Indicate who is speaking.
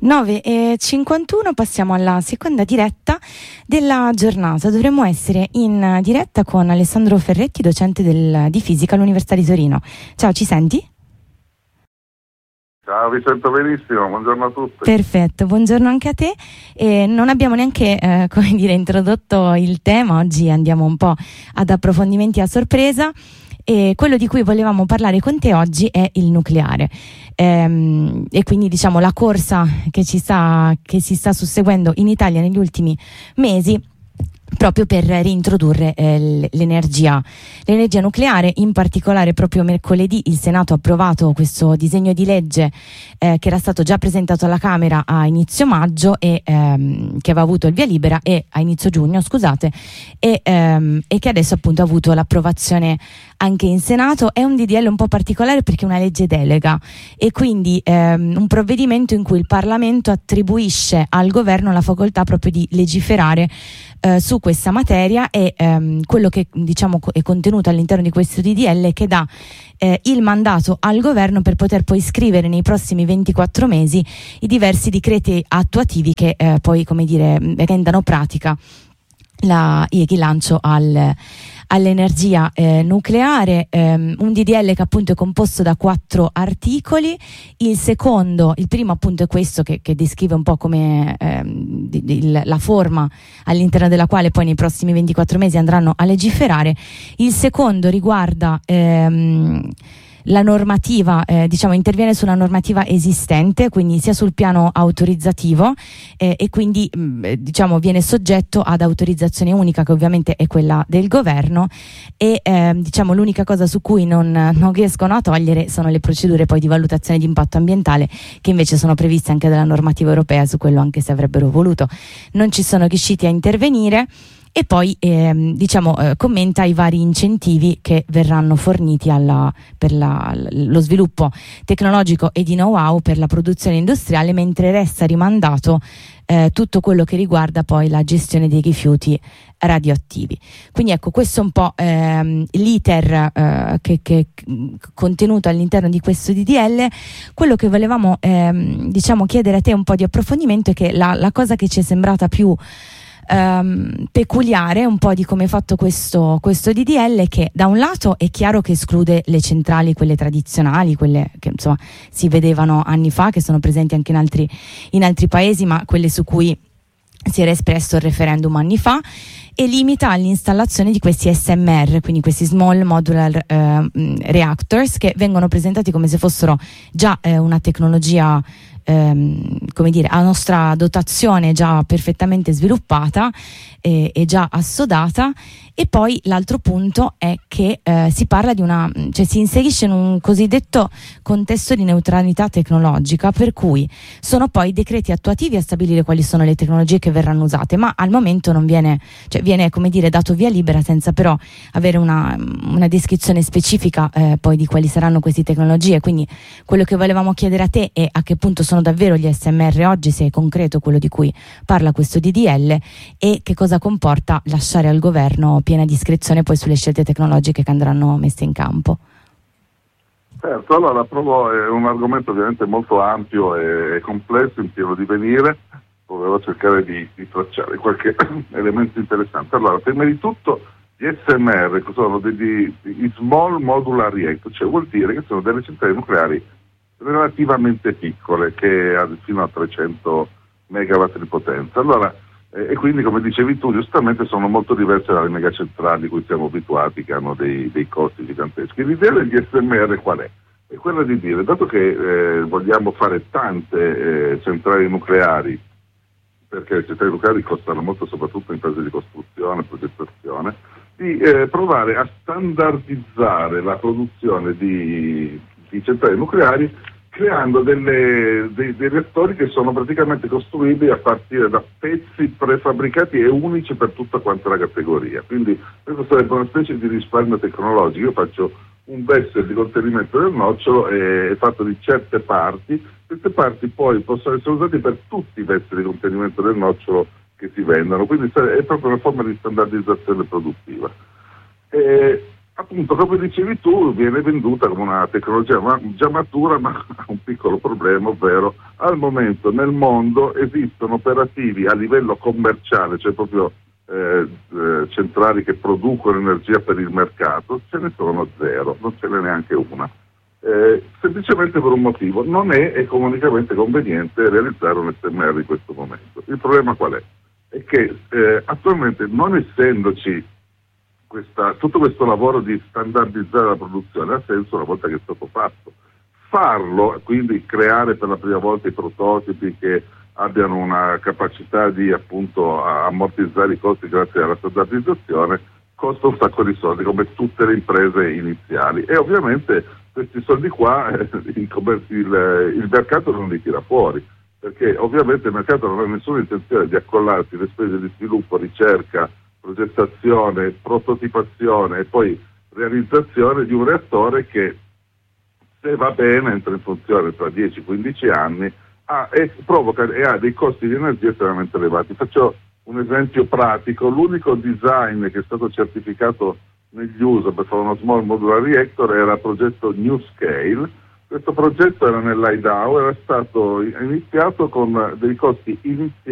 Speaker 1: 9:51, passiamo alla seconda diretta della giornata. Dovremmo essere in diretta con Alessandro Ferretti, docente di fisica all'Università di Torino. Ciao, ci senti?
Speaker 2: Ciao, vi sento benissimo, buongiorno a tutti.
Speaker 1: Perfetto, buongiorno anche a te. Non abbiamo neanche introdotto il tema, oggi andiamo un po' ad approfondimenti a sorpresa. E quello di cui volevamo parlare con te oggi è il nucleare, e quindi diciamo la corsa che si sta susseguendo in Italia negli ultimi mesi proprio per reintrodurre l'energia nucleare. In particolare proprio mercoledì il Senato ha approvato questo disegno di legge che era stato già presentato alla Camera a inizio maggio e che aveva avuto il via libera a inizio giugno, scusate, e che adesso appunto ha avuto l'approvazione anche in Senato. È un DDL un po' particolare perché è una legge delega e quindi un provvedimento in cui il Parlamento attribuisce al governo la facoltà proprio di legiferare su questa materia, e quello che diciamo è contenuto all'interno di questo DDL che dà il mandato al governo per poter poi scrivere nei prossimi 24 mesi i diversi decreti attuativi che poi, come dire, rendano pratica il lancio all'energia nucleare. Un DDL che appunto è composto da 4 articoli. Il primo appunto è questo che descrive un po' come la forma all'interno della quale poi nei prossimi 24 mesi andranno a legiferare. Il secondo riguarda la normativa, interviene sulla normativa esistente, quindi sia sul piano autorizzativo e quindi viene soggetto ad autorizzazione unica, che ovviamente è quella del governo, e l'unica cosa su cui non riescono a togliere sono le procedure poi di valutazione di impatto ambientale, che invece sono previste anche dalla normativa europea. Su quello, anche se avrebbero voluto, non ci sono riusciti a intervenire. E poi commenta i vari incentivi che verranno forniti per lo sviluppo tecnologico e di know-how per la produzione industriale, mentre resta rimandato tutto quello che riguarda poi la gestione dei rifiuti radioattivi. Quindi ecco, questo è un po' l'iter che è contenuto all'interno di questo DDL. Quello che volevamo chiedere a te un po' di approfondimento è che la cosa che ci è sembrata più peculiare un po' di come è fatto questo DDL, che da un lato è chiaro che esclude le centrali, quelle tradizionali, quelle che insomma si vedevano anni fa, che sono presenti anche in altri paesi, ma quelle su cui si era espresso il referendum anni fa, e limita all'installazione di questi SMR, quindi questi Small Modular Reactors, che vengono presentati come se fossero già una tecnologia a nostra dotazione, già perfettamente sviluppata e già assodata. E poi l'altro punto è che si parla si inserisce in un cosiddetto contesto di neutralità tecnologica, per cui sono poi decreti attuativi a stabilire quali sono le tecnologie che verranno usate, ma al momento non viene dato via libera, senza però avere una descrizione specifica poi di quali saranno queste tecnologie. Quindi quello che volevamo chiedere a te è a che punto sono davvero gli SMR oggi, se è concreto quello di cui parla questo DDL, e che cosa comporta lasciare al governo piena discrezione poi sulle scelte tecnologiche che andranno messe in campo.
Speaker 2: Certo, allora è un argomento ovviamente molto ampio e complesso, in pieno divenire. Volevo cercare di tracciare qualche elemento interessante. Allora, prima di tutto gli SMR sono degli Small Modular Reactor, cioè vuol dire che sono delle centrali nucleari relativamente piccole, che fino a 300 megawatt di potenza. Allora, e quindi, come dicevi tu, giustamente sono molto diverse dalle megacentrali cui siamo abituati, che hanno dei costi giganteschi. L'idea degli SMR qual è? È quella di dire, dato che vogliamo fare tante centrali nucleari, perché le centrali nucleari costano molto, soprattutto in fase di costruzione, progettazione, di provare a standardizzare la produzione di centrali nucleari, creando dei reattori che sono praticamente costruibili a partire da pezzi prefabbricati e unici per tutta quanta la categoria. Quindi questo sarebbe una specie di risparmio tecnologico. Io faccio un vessel di contenimento del nocciolo è fatto di certe parti. Queste parti poi possono essere usate per tutti i vessel di contenimento del nocciolo che si vendono, quindi è proprio una forma di standardizzazione produttiva. appunto, come dicevi tu, viene venduta come una tecnologia già matura, ma ha un piccolo problema, ovvero al momento nel mondo esistono operativi a livello commerciale, cioè proprio centrali che producono energia per il mercato, ce ne sono zero, non ce n'è neanche una. Semplicemente per un motivo: non è economicamente conveniente realizzare un SMR in questo momento. Il problema qual è? È che attualmente, non essendoci tutto questo lavoro di standardizzare la produzione, ha senso una volta che è stato fatto. Farlo, quindi creare per la prima volta i prototipi che abbiano una capacità di appunto ammortizzare i costi grazie alla standardizzazione, costa un sacco di soldi, come tutte le imprese iniziali, e ovviamente questi soldi qua il mercato non li tira fuori, perché ovviamente il mercato non ha nessuna intenzione di accollarsi le spese di sviluppo, ricerca, progettazione, prototipazione e poi realizzazione di un reattore che, se va bene, entra in funzione tra 10-15 anni ha dei costi di energia estremamente elevati. Faccio un esempio pratico: l'unico design che è stato certificato negli USA per fare uno Small Modular Reactor era il progetto NuScale. Questo progetto era nell'Idaho, era stato iniziato con dei costi iniziali